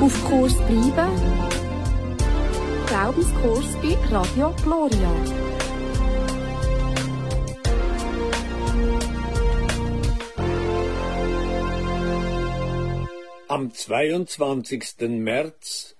Auf Kurs bleiben. Glaubenskurs bei Radio Gloria. Am 22. März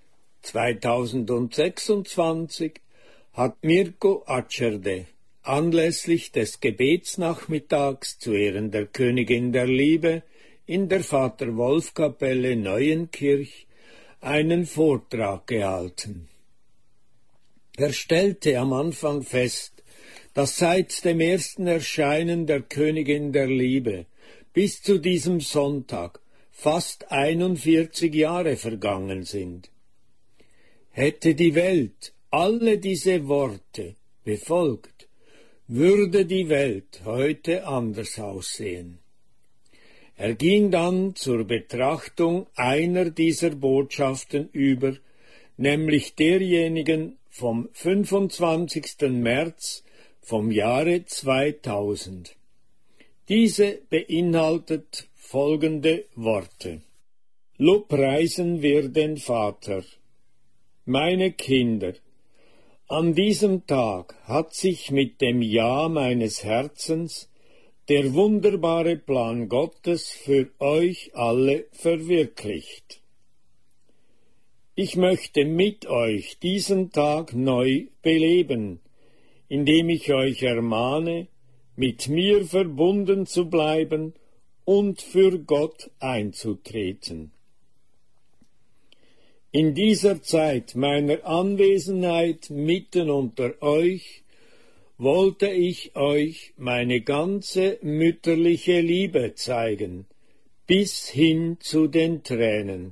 2026 hat Mirko Acerde anlässlich des Gebetsnachmittags zu Ehren der Königin der Liebe in der Vater-Wolf-Kapelle Neuenkirch einen Vortrag gehalten. Er stellte am Anfang fest, dass seit dem ersten Erscheinen der Königin der Liebe bis zu diesem Sonntag fast 41 Jahre vergangen sind. Hätte die Welt alle diese Worte befolgt, würde die Welt heute anders aussehen. Er ging dann zur Betrachtung einer dieser Botschaften über, nämlich derjenigen vom 25. März vom Jahre 2000. Diese beinhaltet folgende Worte. Lobpreisen wir den Vater. Meine Kinder, an diesem Tag hat sich mit dem Ja meines Herzens der wunderbare Plan Gottes für euch alle verwirklicht. Ich möchte mit euch diesen Tag neu beleben, indem ich euch ermahne, mit mir verbunden zu bleiben und für Gott einzutreten. In dieser Zeit meiner Anwesenheit mitten unter euch wollte ich euch meine ganze mütterliche Liebe zeigen, bis hin zu den Tränen.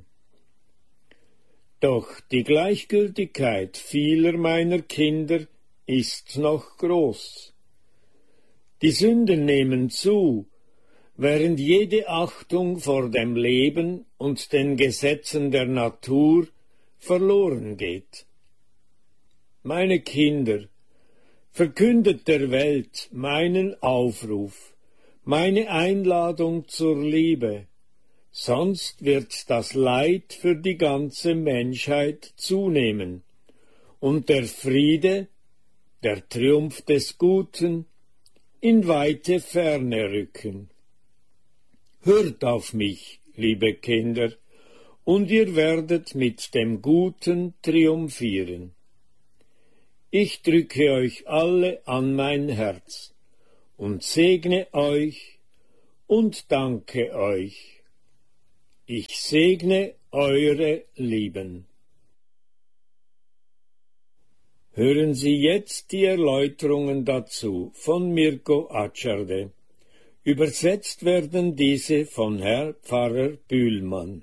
Doch die Gleichgültigkeit vieler meiner Kinder ist noch groß. Die Sünden nehmen zu, während jede Achtung vor dem Leben und den Gesetzen der Natur verloren geht. Meine Kinder, verkündet der Welt meinen Aufruf, meine Einladung zur Liebe, sonst wird das Leid für die ganze Menschheit zunehmen und der Friede, der Triumph des Guten, in weite Ferne rücken. Hört auf mich, liebe Kinder, und ihr werdet mit dem Guten triumphieren. Ich drücke euch alle an mein Herz und segne euch und danke euch. Ich segne eure Lieben. Hören Sie jetzt die Erläuterungen dazu von Mirko Acerde. Übersetzt werden diese von Herr Pfarrer Bühlmann.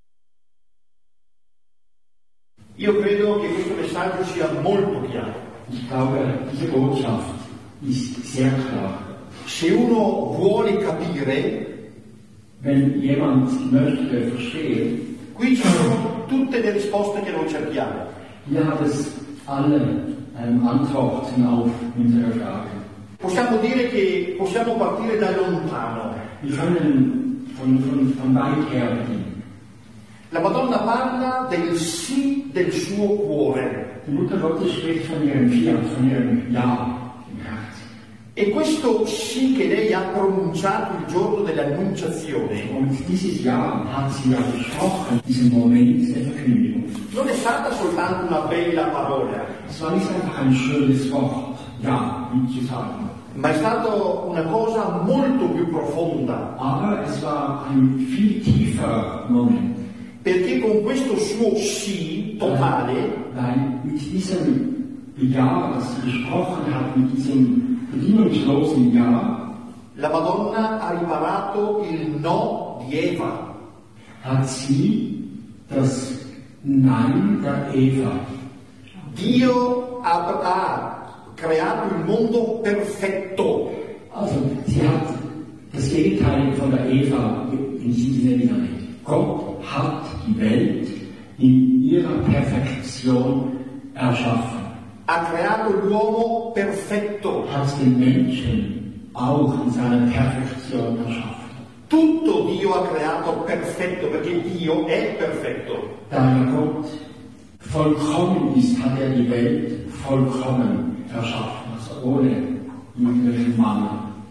Io credo che questo messaggio sia molto chiaro. Ich glaube, diese Botschaft ist sehr klar. Se uno vuole capire, wenn jemand möchte verstehen, qui ci sono tutte le risposte che noi cerchiamo. Hier hat es alle Antworten auf unsere Fragen. Possiamo dire che possiamo partire da lontano. Wir können von weit her beginnen. La Madonna parla del sì del suo cuore. Die Mutter Gottes spricht von ihrem Fiat, von ihrem Ja im Herzen. E questo sì che lei ha pronunciato il giorno dell'Annunciazione, Und dieses Ja hat sie ja gesprochen, diesen Moment der Verkündigung. non è stata soltanto una bella parola, Es war nicht einfach ein schönes Wort, Ja, wie zu sagen. ma è stata una cosa molto più profonda, Aber es war ein viel tiefer Moment. perché con questo suo sì totale Weil mit diesem Ja, das sie gesprochen hat, mit diesem bedingungslosen Ja, la Madonna ha riparato il no di Eva. hat sie das Nein der Eva. Dio ha creato il mondo perfetto. Also sie hat das Gegenteil von der Eva in diesem Sinne genannt. Gott hat die Welt in ihrer Perfektion erschaffen. Ha creato l'uomo perfetto. Hat den Menschen auch in seiner Perfektion erschaffen. Tutto Dio ha creato perfetto, perché Dio è perfetto. Da ja Gott vollkommen ist, hat er die Welt vollkommen erschaffen, also ohne irgendwelchen Mangel.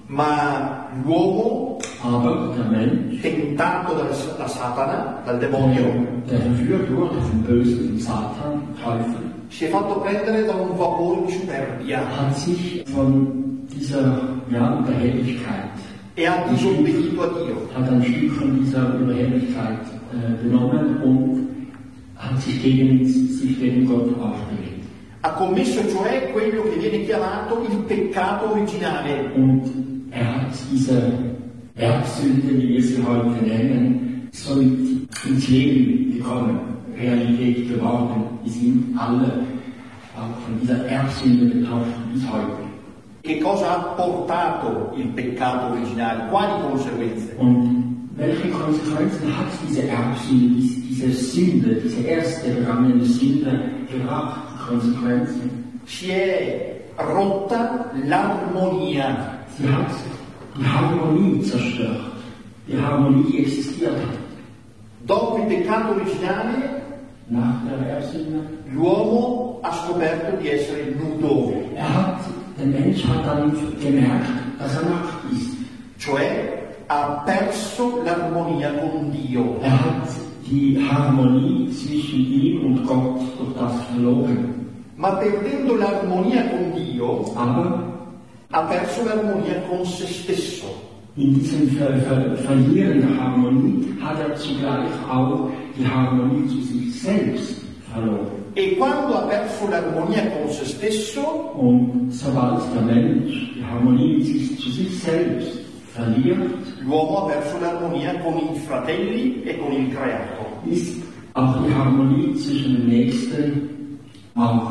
Ma l'uomo, Aber der Mensch, tentato da Satana, dal demonio, der verführt wurde vom bösen Satan, Teufel, si è fatto prendere da un vapore di superbia hat sich von dieser Überheblichkeit, ha disobbedito a Dio. hat ein Stück von dieser Überheblichkeit genommen und hat sich gegen Gott aufgelegt. Ha commesso cioè quello che viene chiamato il peccato originale. Und hat diese Erbsünde, wie wir sie heute nennen, so ins Leben gekommen, Realität geworden. Wir sind alle auch von dieser Erbsünde betroffen bis heute. Che cosa ha portato il peccato originale? Quali conseguenze? Und welche Konsequenzen hat diese Erbsünde, diese Sünde, diese erste begangene Sünde gebracht? Konsequenzen? Si è rotta l'armonia. Sie hat die Harmonie zerstört. Die Harmonie, die existiert hat. Dopo il peccato originale, Nach der Erbsünde. l'uomo ha scoperto di essere nudo, Der Mensch hat dann gemerkt, dass er nackt ist. cioè ha perso l'armonia con Dio. Er hat die Harmonie zwischen ihm und Gott durch das verloren. Ma perdendo l'armonia con Dio, Aber ha perso l'armonia con se stesso. in diesem Verlieren der Harmonie hat er zugleich auch die Harmonie zu sich selbst verloren. E quando ha perso l'armonia con se stesso, Und sobald der Mensch die Harmonie zu sich selbst verliert, l'uomo ha perso l'armonia con i fratelli e con il creato. ist auch die Harmonie zwischen den Nächsten auch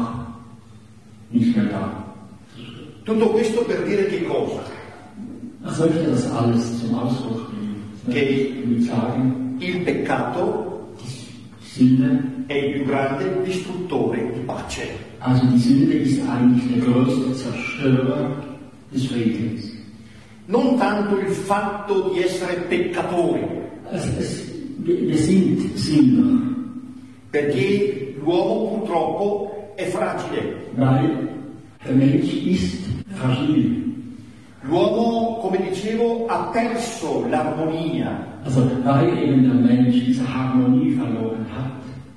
nicht mehr da. Tutto questo per dire che cosa? Was soll ich das alles zum Ausdruck bringen? Che Ich will sagen, il peccato Sünde, è il più grande distruttore di pace. also die Sünde ist eigentlich der größte Zerstörer des Friedens. Non tanto il fatto di essere peccatori, Wir sind Sünder, perché l'uomo purtroppo è fragile. weil der Mensch ist fragil. L'uomo, come dicevo, ha perso l'armonia, Also weil eben der Mensch diese Harmonie verloren hat.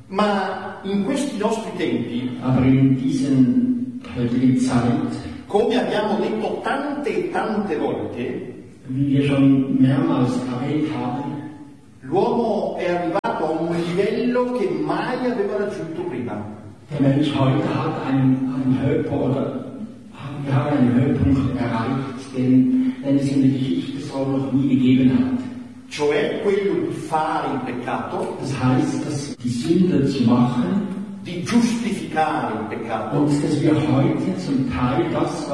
ma in questi nostri tempi, Aber in diesen heutigen Zeit, come abbiamo detto tante e tante volte, wie wir schon mehrmals erwähnt haben, l'uomo è arrivato a un livello che mai aveva raggiunto prima. der Mensch heute hat einen Höhepunkt, oder wir haben einen Höhepunkt erreicht, den es in der Geschichte so noch nie gegeben hat. Cioè quello di fare il peccato, Das heißt, dass die Sünde zu machen di giustificare il peccato, und dass wir heute zum Teil das,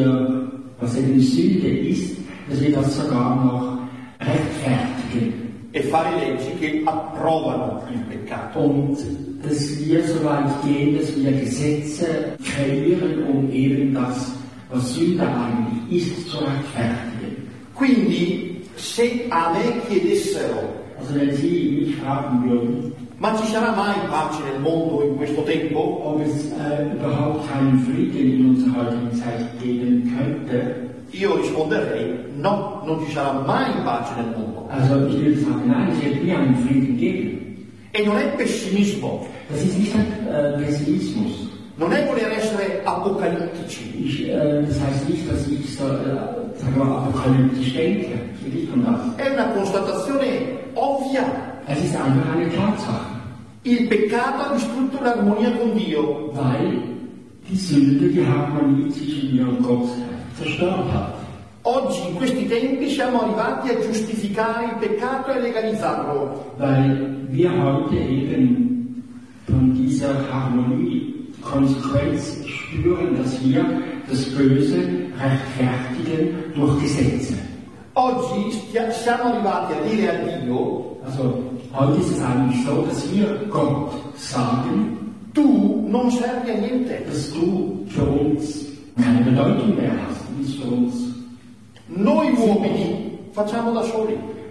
was eben Sünde ist, dass wir das sogar noch rechtfertigen. e fare leggi che approvano il peccato. Und dass wir so weit gehen, dass wir Gesetze kreieren, um eben das, was Sünde eigentlich ist, zu rechtfertigen. Quindi, se a me chiedessero, Also wenn Sie mich fragen würden, ma ci sarà mai pace nel mondo in questo tempo? ob es überhaupt keinen Frieden in unserer heutigen Zeit geben könnte, Io risponderei, no, non ci sarà mai pace nel mondo. also ich würde sagen, nein, es wird nie einen Frieden geben. E non è pessimismo, Das ist nicht ein Pessimismus. non è voler essere apocalittici, Das heißt nicht, dass ich so, sagen wir, apokalyptisch denke. Es geht nicht um das. è una constatazione ovvia. Es ist einfach eine Tatsache, Il peccato ha distrutto l'armonia con Dio. weil die Sünde die Harmonie zwischen mir und Gott zerstört hat. Oggi, in questi tempi, siamo arrivati a giustificare il peccato e legalizzarlo. Weil wir heute eben von dieser Harmonie die Konsequenz spüren, dass wir das Böse rechtfertigen durch Gesetze. Oggi siamo arrivati a dire a Dio, Also heute ist es eigentlich so, dass wir Gott sagen, tu non servi a niente. dass du für uns keine Bedeutung mehr hast. Du bist für uns. Noi uomini facciamo da soli.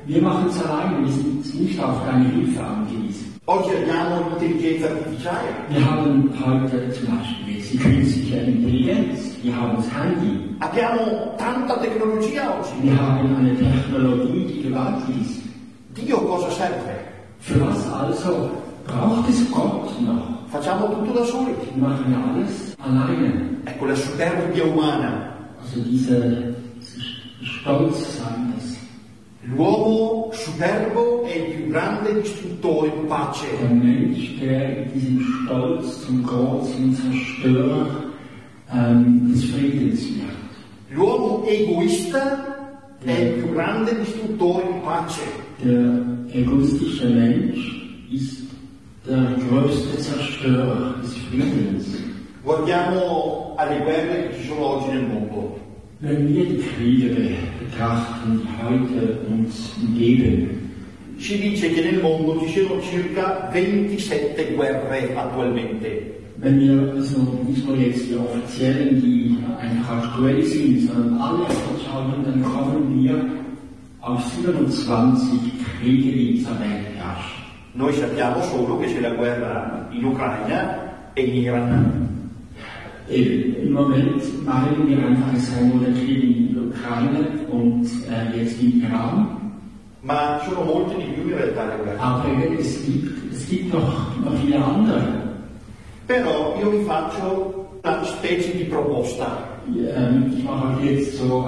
Wir machen es alleine, wir sind nicht auf deine Hilfe angewiesen. Oggi abbiamo l'intelligenza artificiale. Wir haben heute zum Beispiel jetzt die künstliche Intelligenz, wir haben das Handy. Abbiamo tanta tecnologia oggi. Wir haben eine Technologie, die gewaltig ist. Dio cosa serve? Für was also braucht es Gott noch? Facciamo tutto da soli. Wir machen alles alleine. Ecco la superbia umana. Also diese Stolz sagen das. L'uomo superbo è il più grande distruttore di pace. Der Mensch, der in diesem Stolz zum großen Zerstörer des Friedens wird. L'uomo egoista è il più grande distruttore di pace. Der egoistische Mensch ist der größte Zerstörer des Friedens. Guardiamo alle guerre che ci sono oggi nel mondo. Wenn wir die Kriege betrachten, die heute uns umgeben, Si dice che nel mondo ci siano circa 27 guerre attualmente. wenn wir also nicht nur jetzt die offiziellen, die einfach aktuell sind, sondern alle anschauen, dann kommen wir auf 27 Kriege, die in dieser Welt herrschen. Noi sappiamo solo che c'è la guerra in Ucraina e in Iran. Im Moment meinen wir einfach, es sei nur der Krieg in der Ukraine und jetzt im Iran. Ma sono molte di più in realtà le guerre. Aber es gibt noch viele andere. Però io vi faccio una specie di proposta. Ich mache jetzt so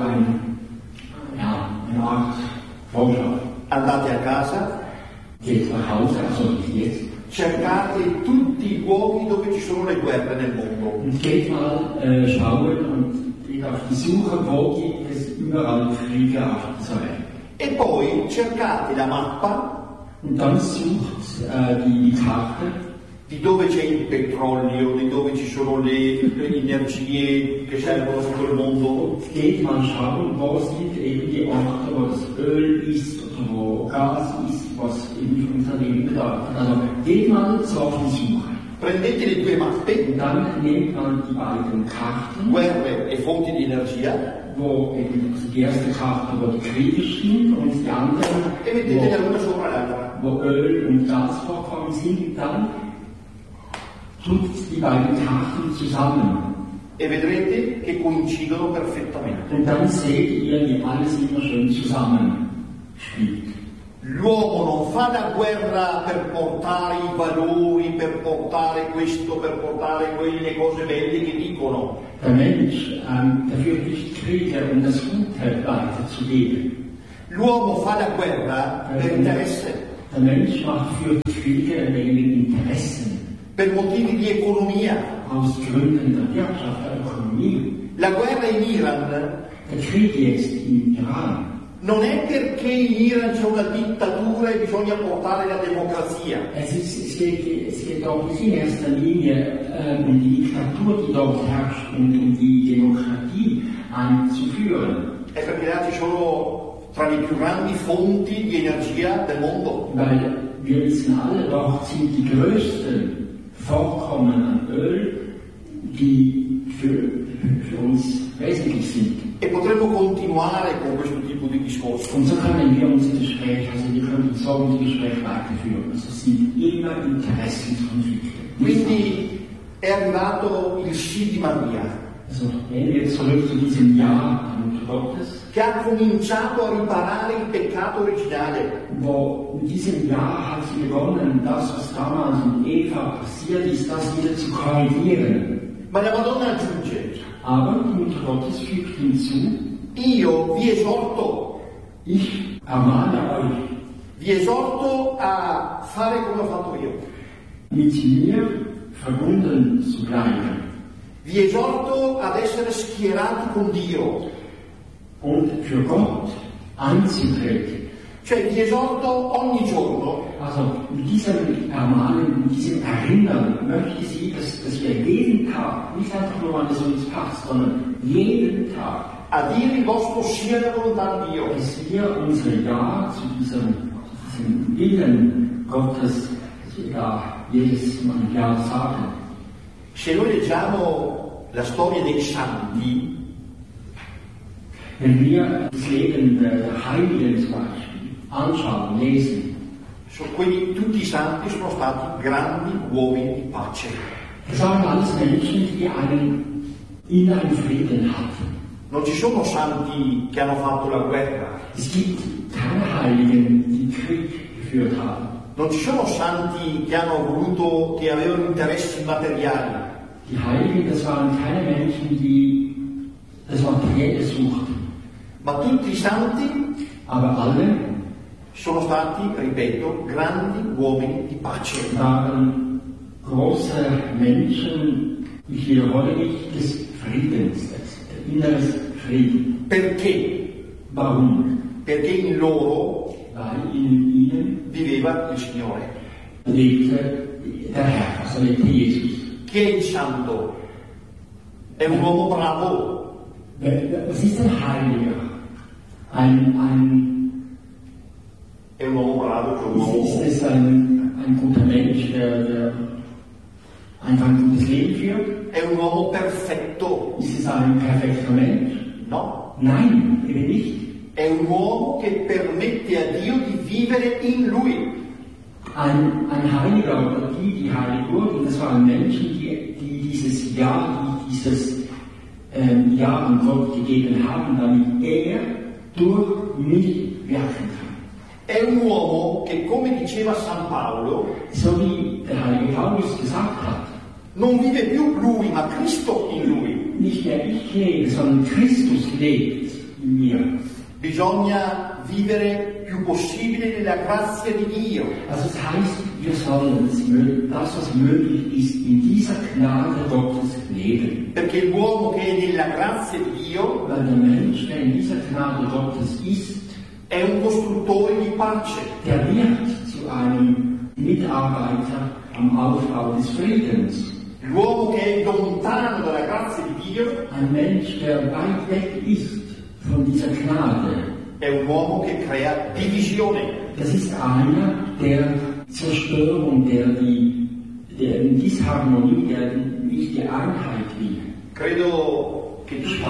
eine Art Vorschlag. Andate a casa, Geht nach Hause, also nicht jetzt. cercate tutti i luoghi dove ci sono le guerre nel mondo. Und geht mal schauen und geht auf die Suche, wo gibt es überall Kriege auf dieser Welt. E poi cercate la mappa Und dann sucht die Karte, di dove c'è il petrolio, di dove ci sono le energie che servono a tutto il mondo. geht mal schauen, wo sind eben die Orte, wo das Öl ist oder wo Gas ist, was eben für unser Leben bedeutet. Also geht mal so auf die Suche. Prendete le due mappe, Und dann nehmt man die beiden Karten, guerre e fonti di energia, wo eben also die erste Karte, wo die Kriege stehen, und die andere, e mettete la una sopra l'altra. wo Öl und Gas vorkommen sind, und dann tut die beiden Karten zusammen. E vedrete che coincidono perfettamente. Und dann seht ihr, wie alles immer schön zusammenspielt. L'uomo non fa la guerra per portare i valori, per portare questo, per portare quelle cose belle che dicono. Der Mensch, der führt nicht Kriege, um das Gute weiterzugeben. L'uomo fa la guerra per interesse, Der Mensch führt Kriege wegen Interessen, per motivi di economia. aus Gründen der Wirtschaft, der Ökonomie. La guerra in Iran Der Krieg jetzt im Iran non è perché in Iran c'è una dittatura e bisogna portare la democrazia. es geht doch nicht in erster Linie um die Diktatur, die dort herrscht, und um die Demokratie einzuführen. È perché là ci sono tra le più grandi fonti di energia del mondo. Weil wir wissen alle, dort sind die größten Vorkommen an Öl, die für uns wesentlich sind. E potremmo continuare con questo tipo di discorso. Und so können wir unser Gespräch, also wir können so unser Gespräch weiterführen. Also es sind immer Interessenkonflikte. Quindi è arrivato il sì di Maria, Also gehen wir jetzt zurück zu diesem Ja der Mutter Gottes, che ha cominciato a riparare il peccato originale. wo in diesem Jahr hat sie begonnen, das, was damals mit Eva passiert ist, das wieder zu korrigieren. Ma la Madonna aggiunge, Aber die Mutter Gottes fügt hinzu, io vi esorto ich ermahne euch, vi esorto a fare come ho fatto io. mit mir verbunden zu bleiben Vi esorto ad essere schierati con Dio. und für Gott einzutreten. Cioè vi esorto ogni giorno Also mit diesem Ermahnen, mit diesem Erinnern möchte sie, dass wir jeden Tag, nicht einfach nur, wann es uns passt, sondern jeden Tag, a dire il vostro sia la volontà di Dio. dass wir unser Ja zu diesem Willen Gottes, dass wir da jedes Mal Ja sagen. Se noi leggiamo la storia dei santi, Wenn wir das Leben der Heiligen zum Beispiel anschauen, lesen, tutti i santi sono stati grandi uomini di pace. das waren alles Menschen, die einen inneren Frieden hatten. Non ci sono santi che hanno fatto la guerra. Es gibt keine Heiligen, die Krieg geführt haben. Non ci sono santi che avevano interessi materiali. Die Heiligen, das waren keine Menschen, die das Materielle suchten. Ma tutti i santi Aber alle sono stati, ripeto, grandi uomini di pace. waren große Menschen, ich wiederhole mich, des Friedens, des inneres Frieden. Perché? Warum? Perché in loro Weil in ihnen viveva il Signore. lebte der Herr, also lebte Jesus. Chi è il santo? È un uomo bravo. Was ist ein Heiliger? È un uomo bravo, è un uomo... Ist es ein guter Mensch, der einfach ein gutes Leben führt? È un uomo perfetto? Ist es ein perfekter Mensch? No. Nein, eben nicht. È un uomo che permette a Dio di vivere in lui. Ein Heiliger oder die heilig wurden, das waren Menschen, die dieses Ja, dieses Ja an Gott gegeben haben, damit er durch mich wirken kann. È un uomo che, come diceva San Paolo, So wie der heilige Paulus gesagt hat, non vive più lui, ma Cristo in lui. nicht mehr ich lebe, sondern Christus lebt in mir. Bisogna vivere più possibile nella grazia di Dio. Also das heißt, wir sollen das, was möglich ist, in dieser Gnade Gottes leben. Perché l'uomo che è nella grazia di Dio Weil der Mensch, der in dieser Gnade Gottes ist, è un costruttore di pace. der wird zu einem Mitarbeiter am Aufbau des Friedens. L'uomo che è lontano dalla grazia di Dio Ein Mensch, der weit weg ist von dieser Gnade, è un uomo che crea divisione. das ist einer, der Zerstörung, der in Disharmonie, der nicht die Einheit will. Credo che tutti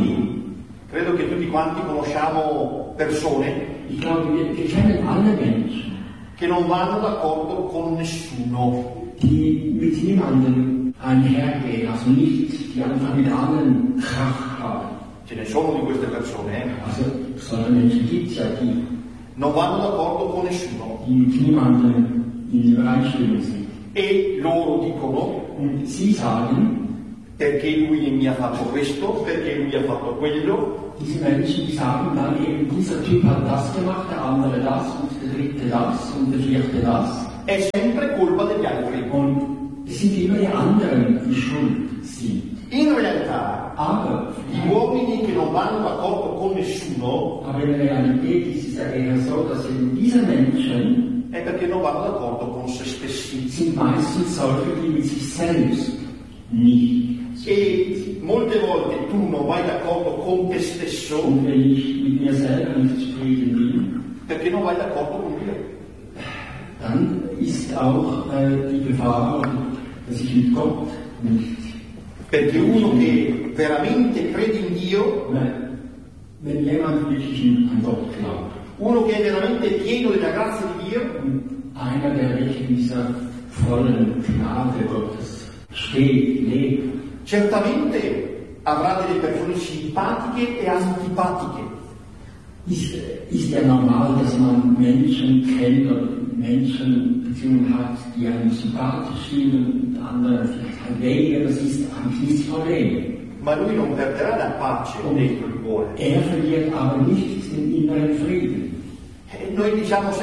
quanti conosciamo persone Ich glaube, wir kennen alle Menschen, che non vanno d'accordo con nessuno. die mit niemandem einhergehen, also nicht, die einfach mit allen Krach haben. Ce ne sono di queste persone, Also solche Menschen gibt es ja, die Non vanno d'accordo con nessuno. mit niemandem in Übereinstimmung sind. E loro dicono Und sie sagen, perché lui mi ha fatto questo, perché lui ha fatto quello. diese Menschen, die sagen dann eben, dieser Typ hat das gemacht, der andere das und der dritte das und der vierte das. È sempre colpa degli altri. Und es sind immer die anderen, die schuld sind. In realtà, Aber gli uomini che non vanno d'accordo con nessuno in Realität ist es ja eher so, dass eben diese Menschen è perché non vanno d'accordo con se stessi. sind meistens solche, die mit sich selbst nicht. E molte volte tu non vai d'accordo con te stesso Und wenn ich mit mir selber nicht zufrieden bin, perché non vai d'accordo con Dio. dann ist auch die Gefahr, dass ich mit Gott nicht. Perché uno che veramente crede in Dio, Wenn jemand wirklich an Gott glaubt, uno che è veramente pieno della grazia di Dio, und einer, der wirklich in dieser vollen Gnade Gottes steht, lebt, certamente avrà delle persone simpatiche e antipatiche. ist ja normal, dass man Menschen kennt oder Menschenbeziehungen hat, die einem sympathisch sind und andere vielleicht halt weniger. Das ist eigentlich nicht das Problem. Ma lui non perderà la pace dentro il cuore. Verliert aber nicht den inneren Frieden. E noi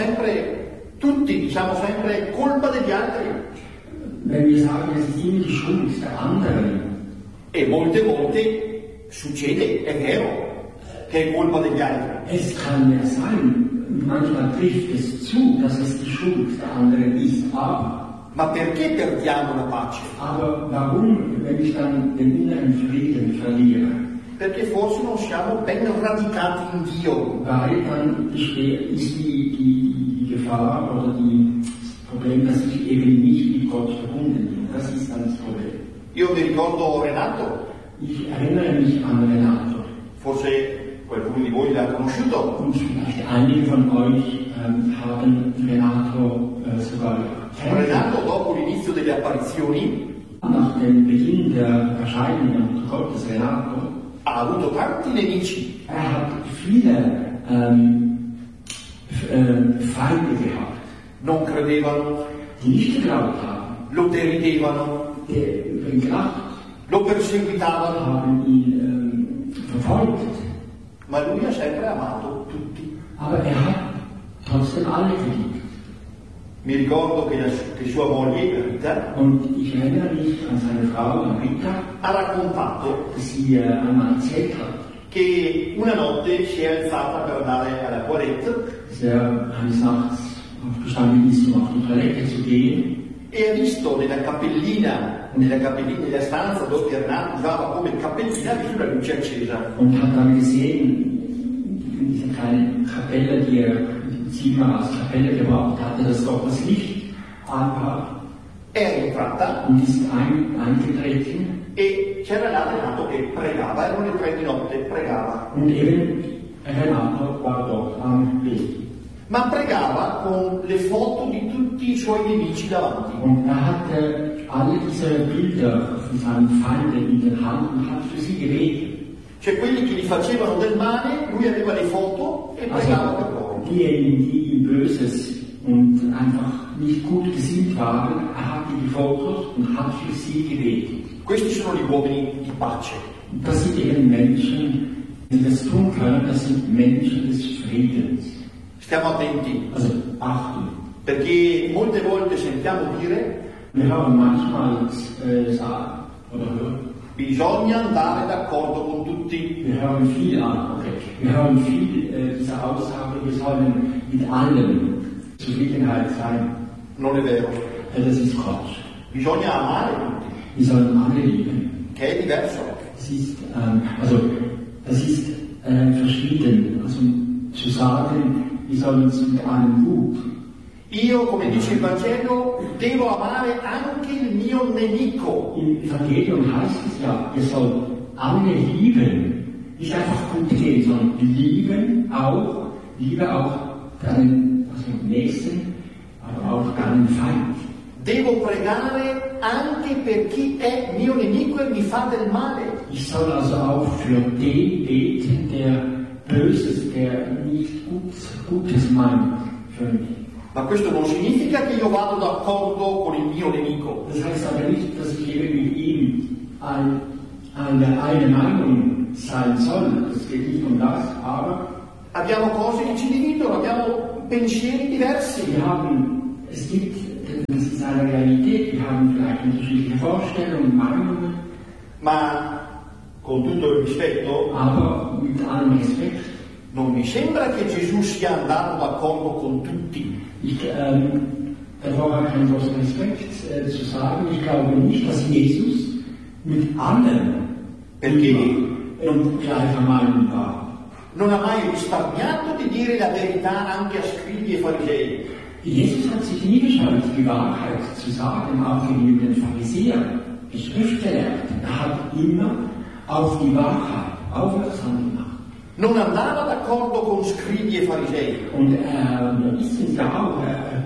tutti diciamo sempre colpa degli altri. Wenn wir sagen, es ist immer die Schuld der anderen, E molte volte succede, è vero, che è colpa degli altri. es kann ja sein, manchmal trifft es zu, dass es die Schuld der anderen ist, Ma perché perdiamo la pace? aber warum, wenn ich dann den inneren Frieden verliere? Perché forse non siamo ben radicati in Dio. Weil dann ist die Gefahr oder das Problem, dass ich eben nicht mit Gott verbunden bin. Das ist dann das Problem. Io mi ricordo Renato, Ich erinnere mich an Renato. forse qualcuno di voi l'ha conosciuto. Und vielleicht einige von euch haben Renato sogar Renato, dopo l'inizio delle apparizioni, nach dem Beginn der Erscheinungen Gottes Renato, ha avuto tanti nemici. hat viele Feinde gehabt, Non credevano, die nicht geglaubt haben, lo deridevano, die über ihn gelacht lo perseguitavano, haben, ihn verfolgt. ma lui ha sempre amato tutti. Aber er hat trotzdem alle geliebt. Mi ricordo che sua moglie, Rita, Und ich erinnere mich an seine Frau, Rita, ha raccontato dass sie einmal erzählt hat, che una notte si è alzata per andare alla toilette dass er eines Nachts aufgestanden ist, um auf die Toilette zu gehen. e ha visto nella stanza dove Renato usava come cappellina, ha visto la luce accesa. Und hat dann gesehen, in dieser kleinen Kapelle, die er im Zimmer als Kapelle gebraucht hatte, dass dort das Licht angehabt. È entrata Und ist eingetreten. e c'era là Renato che pregava, erano le 3 di notte, pregava. Und eben Renato war dort am Beten. Ma pregava con le foto di tutti i suoi nemici davanti. Und er hatte alle diese Bilder von seinen Feinden in den Hand und hat für sie gebetet. Cioè quelli che gli facevano del male, lui aveva le foto e pregava per loro. Diejenigen, die ihm Böses und einfach nicht gut gesinnt waren, er hatte die Fotos und hat für sie gebetet. Questi sono gli uomini di pace. Das sind eben Menschen, die das tun können, das sind Menschen des Friedens. Stiamo attenti, Also Achtung. perché molte volte sentiamo dire Wir haben manchmal sagen oder hören, bisogna andare d'accordo con tutti. wir hören viel an, okay. Wir hören viel diese Aussage, wir sollen mit allem Zufriedenheit sein. Non è vero. Das ist Quatsch. Bisogna amare tutti, Wir sollen alle lieben. che è diverso. Das ist verschieden. Also zu sagen, wir sollen uns mit allem gut. Io, come dice il Vangelo, devo amare anche il mio nemico. Im Evangelium heißt es ja, wir sollen alle lieben. Nicht einfach gut gehen, sondern liebe auch deinen Nächsten, aber auch deinen Feind. Devo pregare anche per chi è mio nemico e mi fa del male. Ich soll also auch für den beten, der Böses, der nicht Gutes meint für mich. Ma questo non significa che io vado d'accordo con il mio nemico. Das heißt aber nicht, dass ich eben mit ihm eine Meinung sein soll. Es geht nicht um das, aber Abbiamo cose che ci dividono, abbiamo pensieri diversi. Das ist eine Realität, wir haben vielleicht unterschiedliche Vorstellungen, Meinungen, Ma con tutto il rispetto, aber mit allem Respekt. non mi sembra che Gesù sia andato d'accordo con tutti. Davor habe ich einen großen Respekt zu sagen. Ich glaube nicht, dass Jesus mit allen gleicher Meinung war. Non ha mai risparmiato di dire la verità anche a scribi e farisei. Jesus hat sich nie gescheut, die Wahrheit zu sagen, auch gegenüber den Pharisäern, die Schriftgelehrten. Er hat immer auf die Wahrheit aufmerksam gemacht. Non andava d'accordo con scribi e farisei. Und wir wissen ja auch,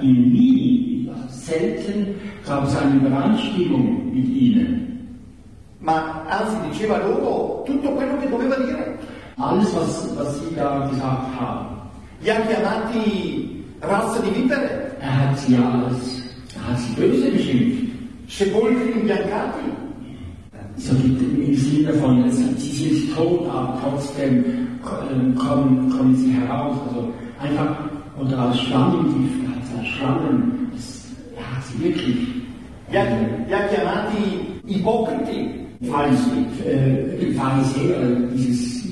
selten gab es eine Übereinstimmung mit ihnen. Ma anzi diceva loro tutto quello che doveva dire. Alles, was sie da gesagt haben. Li ha chiamati razza di vipere, Er hat sie böse beschimpft. sepolcri imbiancati. So im Sinne von, sie sind tot, aber trotzdem kommen sie heraus. Also einfach, oder als Schlangengift, als Schlangen, er hat sie wirklich. Li ha chiamati ipocriti, falsi. Pharisäer, dieses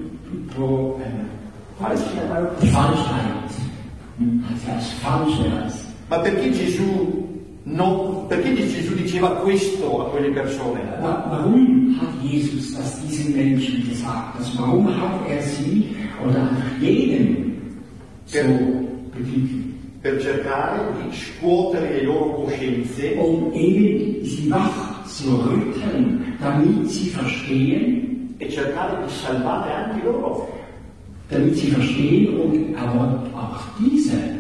Falschheit. Hat sie als Falschheit. Ma perché Gesù diceva questo a quelle persone? Warum hat Jesus das diesen Menschen gesagt? Warum hat er sie oder jeden so begriffen? Per cercare di scuotere le loro coscienze Eben sie wach zu rütteln, damit sie verstehen, e cercare di salvare anche loro. damit sie verstehen und aber auch diese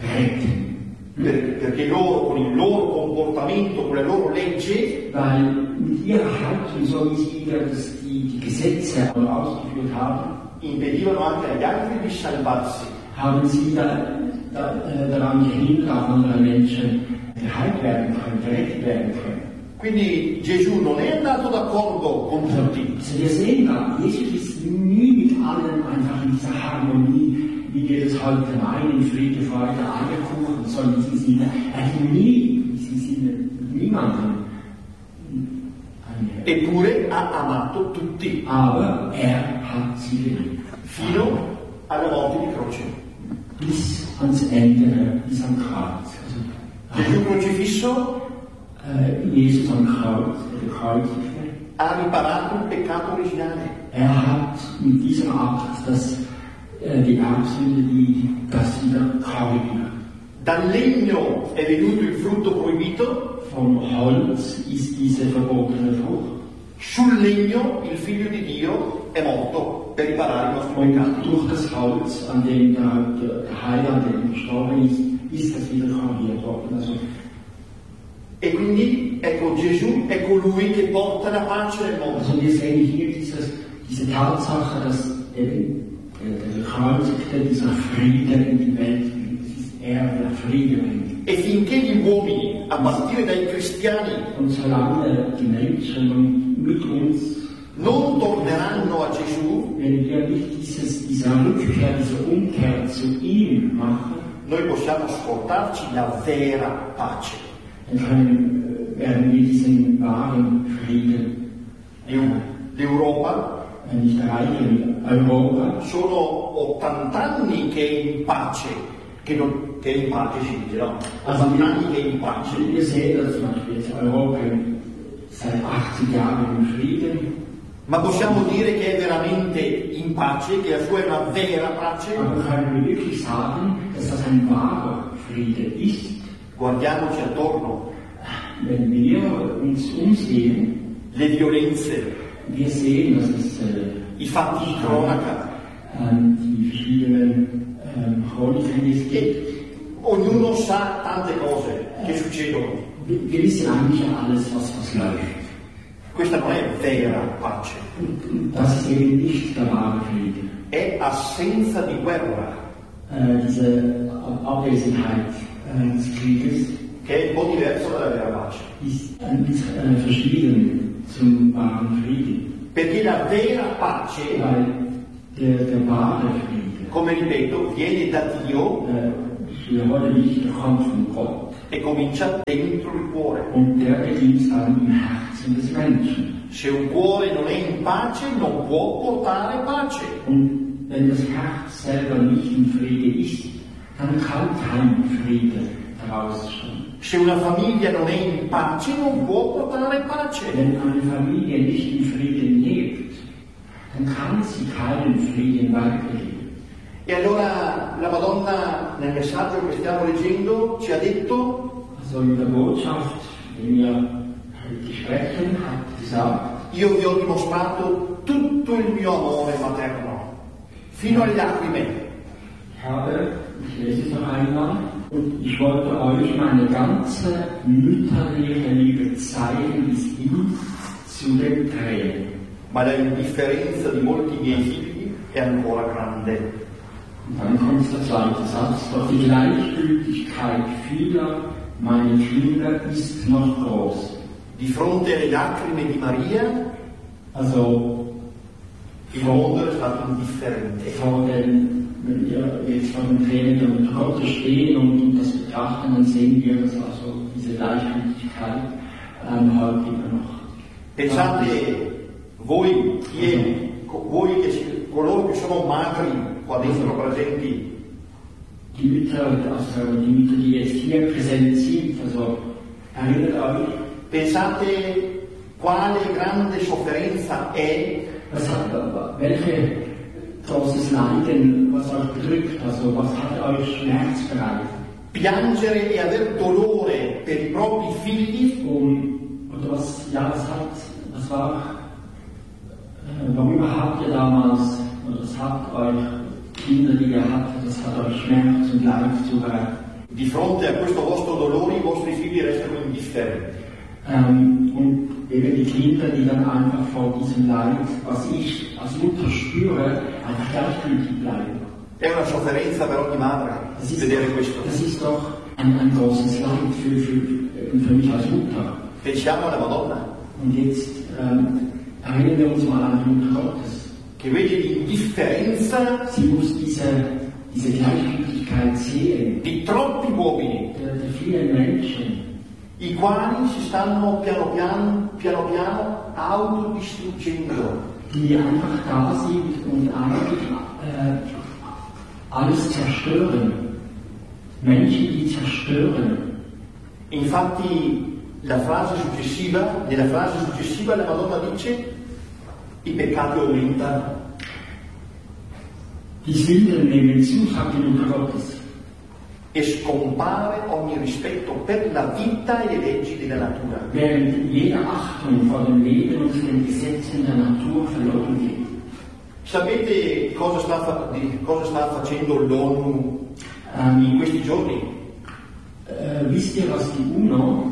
retten. Perché loro con il loro comportamento, con le loro leggi, Weil mit ihrer Haltung, so wie sie die Gesetze ausgeführt haben, impedivano anche agli altri di salvarsi. haben sie daran gehindert, auch andere Menschen geheilt werden können, gerettet werden können. Quindi Gesù non è andato d'accordo con tutti, Also wir sehen da, Jesus ist nie mit allen einfach in dieser Harmonie, wie wir das heute meinen, Friede, Freude, Eierkuchen, so in diesem Sinne. Er hat nie in diesem Sinne mit niemandem eppure ha amato tutti, aber er hat sie geliebt. fino alla morte di croce. Bis ans Ende, bis am Kreuz. Gesù crocifisso Jesus am Kreuz, der Gekreuzigte. ha riparato il peccato originale. Er hat mit diesem Akt die Erbsünde, das wieder traurig wird. Dal legno è venuto il frutto proibito, Vom Holz ist diese verbotene Frucht. sul legno il figlio di Dio è morto per riparare i nostri Und peccati. durch das Holz, an dem der Heiland gestorben ist das wieder korrigiert worden. Also, E quindi ecco Gesù è colui che porta la pace nel mondo. also wir sehen hier diese Tatsache, dass eben der Gekreuzigte dieser Friede in die Welt bringt. Es ist er, der Friede bringt. E finché gli uomini, a partire dai cristiani, Und solange die Menschen mit uns, non torneranno a Gesù, wenn wir nicht diese Rückkehr, diese Umkehr zu ihm machen, noi possiamo scordarci la vera pace. dann werden wir diesen wahren Frieden L'Europa nicht erreichen. Europa sono 80 anni che è in pace, che è in pace si dice, no? Also 80 anni che è in pace. wir sehen das zum Beispiel jetzt Europa seit 80 Jahren im Frieden, Ma possiamo dire che è veramente in pace, che la sua è una vera pace? aber können wir wirklich sagen, dass das ein wahrer Friede ist, Guardiamoci attorno, wenn wir uns umsehen, le violenze, wir sehen, dass es i fatti di cronaca, die verschiedenen Chroniken, die es gibt. ognuno sa tante cose che succedono. Wir wissen eigentlich alles, was läuft. Questa non è vera pace, Das ist eben nicht der wahre Friede. è assenza di guerra, Diese Abwesenheit des Krieges che è un po' diverso dalla vera pace. ist verschieden zum wahren Frieden. Perché la vera pace, Weil der wahre Friede, come ripeto, viene da Dio ich wiederhole nicht, der kommt von Gott. e comincia dentro il cuore. Und der beginnt dann im Herzen des Menschen. Se un cuore non è in pace, non può portare pace. Und wenn das Herz selber nicht im Friede ist, dann kann kein Friede daraus stammen. Se una famiglia non è in pace, non può portare pace. Wenn eine Familie nicht im Frieden lebt, dann kann sie keinen Frieden weitergeben. E allora la Madonna nel messaggio che stiamo leggendo ci ha detto: Also in der Botschaft, die wir heute sprechen, hat gesagt, io vi ho dimostrato tutto il mio amore materno, fino alle lacrime. ich lese es noch einmal, und ich wollte euch meine ganze mütterliche Liebe zeigen bis hin zu den Tränen. Ma la indifferenza di molti miei figli è ancora grande. Und dann kommt der zweite Satz, doch die Gleichgültigkeit vieler meiner Kinder ist noch groß. Di fronte alle lacrime di Maria, Also il mondo è stato indifferente. wenn wir jetzt vor den Tränen der Mutter Gottes stehen und das betrachten, dann sehen wir, dass also diese Gleichgültigkeit heute immer noch. Pensate, voi coloro che sono madri qua dentro presenti, Die Mütter, die jetzt hier präsent sind, also erinnert euch, pensate quale grande sofferenza è welche großes Leiden, was euch bedrückt, also was hat euch Schmerz bereitet? piangere e aver dolore per i propri figli worüber habt ihr damals, oder was habt euch Kinder, die ihr hattet, das hat euch Schmerz und Leid zubereitet? di fronte a questo vostro dolore i vostri figli restano indifferenti. Und eben die Kinder, die dann einfach vor diesem Leid, was ich als Mutter spüre, einfach gleichgültig bleiben. È una sofferenza per ogni madre vedere questo. Das ist doch ein großes Leid für mich als Mutter. Pensiamo alla Madonna, Und jetzt erinnern wir uns mal an die Mutter Gottes. che vede l'indifferenza Sie muss diese Gleichgültigkeit sehen, di troppi uomini, der vielen Menschen, i quali si stanno piano piano autodistruggendo. die einfach da sind und eigentlich alles zerstören. Menschen, die zerstören. Infatti nella frase successiva la Madonna dice i peccati aumentano. Die Sünden nehmen zu, sagt die Mutter Gottes. E scompare ogni rispetto per la vita e le leggi della natura. Während jede Achtung vor dem Leben und den Gesetzen der Natur verloren geht. Sapete cosa sta facendo l'ONU in questi giorni? Wisst ihr, was die UNO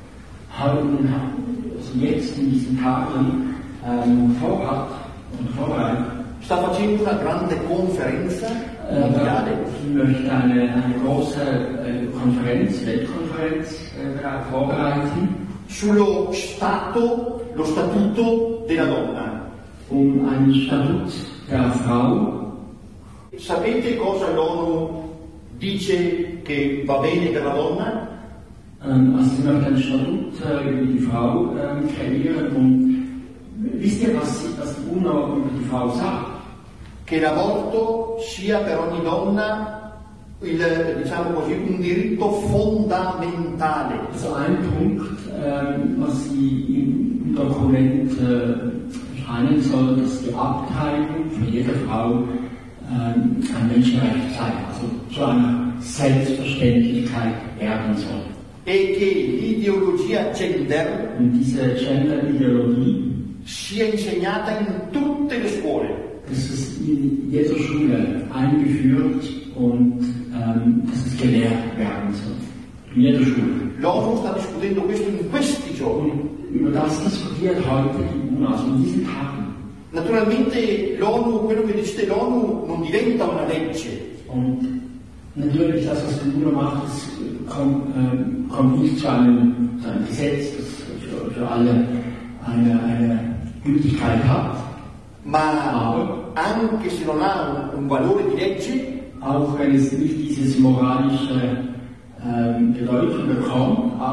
jetzt in diesen Tagen vorhat und vorbereitet? Sta facendo una grande conferenza mondiale. Sie möchte eine große Weltkonferenz vorbereiten. Sullo statuto della donna. Einen Statut der Frau. Sapete cosa l'ONU dice che va bene per la donna? Also sie möchte einen Statut über die Frau kreieren und wisst ihr, was die UNO über die Frau sagt? Che l'aborto sia per ogni donna un diritto fondamentale. Also ein Punkt, was sie im Dokument scheinen soll, dass die Abtreibung für jede Frau ein Menschenrecht sei, also zu einer Selbstverständlichkeit werden soll. E che l'ideologia gender Und diese Gender-Ideologie sia insegnata in tutte le scuole. Das ist in jeder Schule eingeführt und dass es gelehrt werden soll. In jeder Schule. L'ONU sta discutendo questo in questi giorni. Und über das diskutiert heute die UNO, also in diesen Tagen. Naturalmente l'ONU, quello che decide l'ONU non diventa una legge. Und natürlich, das, was die UNO macht, das kommt nicht zu einem Gesetz, das für alle eine Gültigkeit hat. Ma anche se non ha un valore di legge, auch wenn es nicht dieses moralische Bedeutung bekommt,